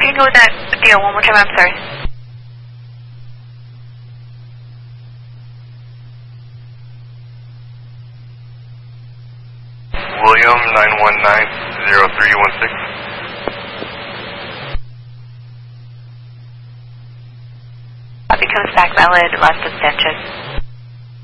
Can you go with that deal one more time? I'm sorry. William 919-0316. Copy, comes back valid, last of Sanchez.